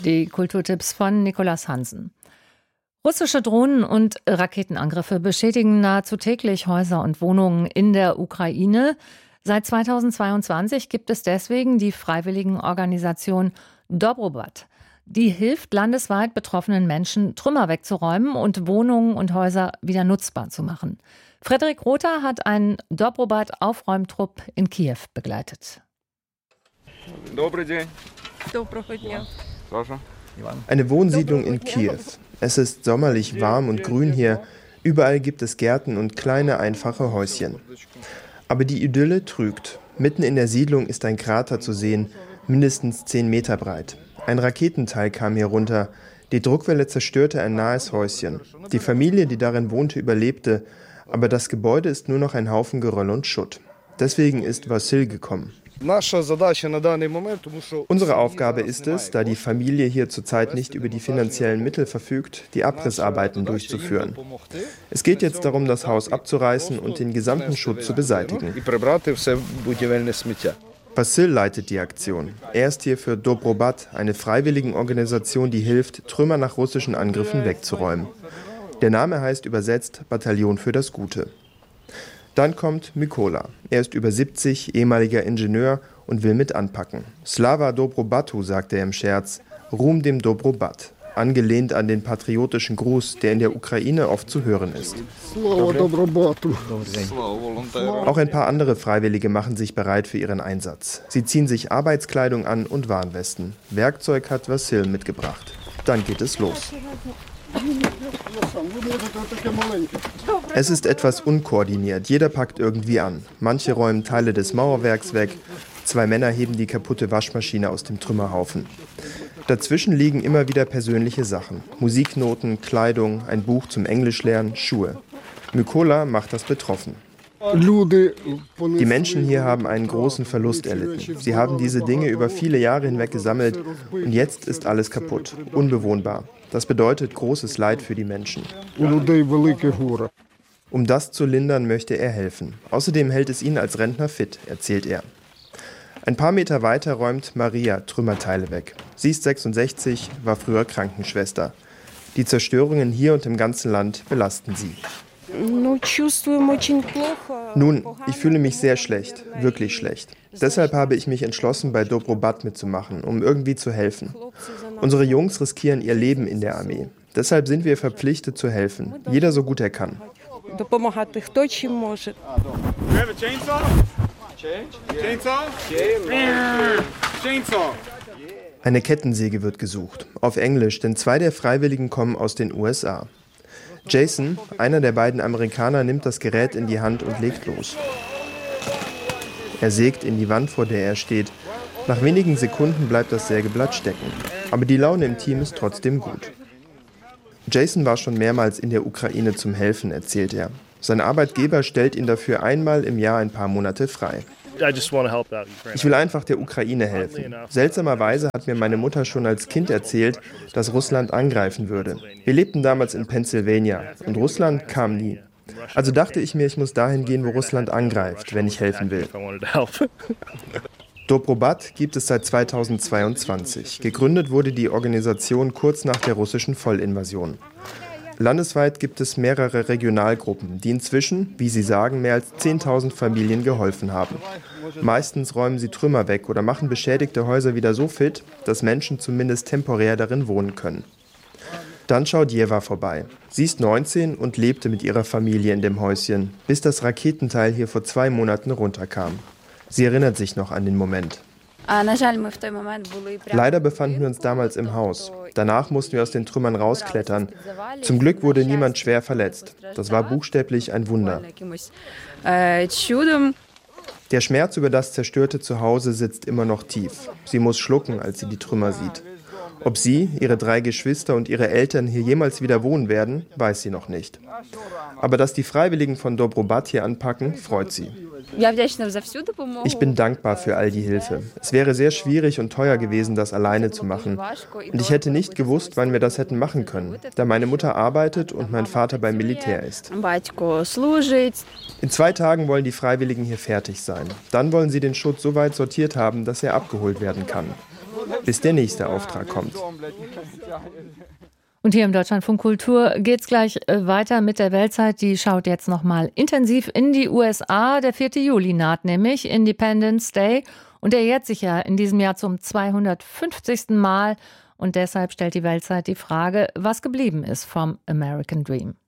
Die Kulturtipps von Nicolas Hansen. Russische Drohnen- und Raketenangriffe beschädigen nahezu täglich Häuser und Wohnungen in der Ukraine. Seit 2022 gibt es deswegen die Freiwilligenorganisation Dobrobat. Die hilft landesweit betroffenen Menschen, Trümmer wegzuräumen und Wohnungen und Häuser wieder nutzbar zu machen. Frederik Rother hat einen Dobrobat-Aufräumtrupp in Kiew begleitet. Eine Wohnsiedlung in Kiew. Es ist sommerlich warm und grün hier. Überall gibt es Gärten und kleine, einfache Häuschen. Aber die Idylle trügt. Mitten in der Siedlung ist ein Krater zu sehen, mindestens 10 Meter breit. Ein Raketenteil kam hier runter. Die Druckwelle zerstörte ein nahes Häuschen. Die Familie, die darin wohnte, überlebte. Aber das Gebäude ist nur noch ein Haufen Geröll und Schutt. Deswegen ist Wassil gekommen. Unsere Aufgabe ist es, da die Familie hier zurzeit nicht über die finanziellen Mittel verfügt, die Abrissarbeiten durchzuführen. Es geht jetzt darum, das Haus abzureißen und den gesamten Schutt zu beseitigen. Wassil leitet die Aktion. Er ist hier für Dobrobat, eine Freiwilligenorganisation, die hilft, Trümmer nach russischen Angriffen wegzuräumen. Der Name heißt übersetzt Bataillon für das Gute. Dann kommt Mykola. Er ist über 70, ehemaliger Ingenieur und will mit anpacken. Slava Dobrobatu, sagt er im Scherz, Ruhm dem Dobrobat, angelehnt an den patriotischen Gruß, der in der Ukraine oft zu hören ist. Auch ein paar andere Freiwillige machen sich bereit für ihren Einsatz. Sie ziehen sich Arbeitskleidung an und Warnwesten. Werkzeug hat Wassil mitgebracht. Dann geht es los. Es ist etwas unkoordiniert. Jeder packt irgendwie an. Manche räumen Teile des Mauerwerks weg. 2 Männer heben die kaputte Waschmaschine aus dem Trümmerhaufen. Dazwischen liegen immer wieder persönliche Sachen. Musiknoten, Kleidung, ein Buch zum Englischlernen, Schuhe. Mykola macht das betroffen. Die Menschen hier haben einen großen Verlust erlitten. Sie haben diese Dinge über viele Jahre hinweg gesammelt und jetzt ist alles kaputt, unbewohnbar. Das bedeutet großes Leid für die Menschen. Um das zu lindern, möchte er helfen. Außerdem hält es ihn als Rentner fit, erzählt er. Ein paar Meter weiter räumt Maria Trümmerteile weg. Sie ist 66, war früher Krankenschwester. Die Zerstörungen hier und im ganzen Land belasten sie. Nun, ich fühle mich sehr schlecht, wirklich schlecht. Deshalb habe ich mich entschlossen, bei Dobrobat mitzumachen, um irgendwie zu helfen. Unsere Jungs riskieren ihr Leben in der Armee. Deshalb sind wir verpflichtet zu helfen, jeder so gut er kann. Eine Kettensäge wird gesucht, auf Englisch, denn 2 der Freiwilligen kommen aus den USA. Jason, einer der beiden Amerikaner, nimmt das Gerät in die Hand und legt los. Er sägt in die Wand, vor der er steht. Nach wenigen Sekunden bleibt das Sägeblatt stecken. Aber die Laune im Team ist trotzdem gut. Jason war schon mehrmals in der Ukraine zum Helfen, erzählt er. Sein Arbeitgeber stellt ihn dafür einmal im Jahr ein paar Monate frei. Ich will einfach der Ukraine helfen. Seltsamerweise hat mir meine Mutter schon als Kind erzählt, dass Russland angreifen würde. Wir lebten damals in Pennsylvania und Russland kam nie. Also dachte ich mir, ich muss dahin gehen, wo Russland angreift, wenn ich helfen will. Dobrobat gibt es seit 2022. Gegründet wurde die Organisation kurz nach der russischen Vollinvasion. Landesweit gibt es mehrere Regionalgruppen, die inzwischen, wie sie sagen, mehr als 10.000 Familien geholfen haben. Meistens räumen sie Trümmer weg oder machen beschädigte Häuser wieder so fit, dass Menschen zumindest temporär darin wohnen können. Dann schaut Jeva vorbei. Sie ist 19 und lebte mit ihrer Familie in dem Häuschen, bis das Raketenteil hier vor 2 Monaten runterkam. Sie erinnert sich noch an den Moment. Leider befanden wir uns damals im Haus. Danach mussten wir aus den Trümmern rausklettern. Zum Glück wurde niemand schwer verletzt. Das war buchstäblich ein Wunder. Der Schmerz über das zerstörte Zuhause sitzt immer noch tief. Sie muss schlucken, als sie die Trümmer sieht. Ob sie, ihre 3 Geschwister und ihre Eltern hier jemals wieder wohnen werden, weiß sie noch nicht. Aber dass die Freiwilligen von Dobrobat hier anpacken, freut sie. Ich bin dankbar für all die Hilfe. Es wäre sehr schwierig und teuer gewesen, das alleine zu machen. Und ich hätte nicht gewusst, wann wir das hätten machen können, da meine Mutter arbeitet und mein Vater beim Militär ist. In 2 Tagen wollen die Freiwilligen hier fertig sein. Dann wollen sie den Schutt so weit sortiert haben, dass er abgeholt werden kann. bis der nächste Auftrag kommt. Und hier im Deutschlandfunk Kultur geht's gleich weiter mit der Weltzeit. Die schaut jetzt nochmal intensiv in die USA. Der 4. Juli naht nämlich, Independence Day. Und der jährt sich ja in diesem Jahr zum 250. Mal. Und deshalb stellt die Weltzeit die Frage, was geblieben ist vom American Dream.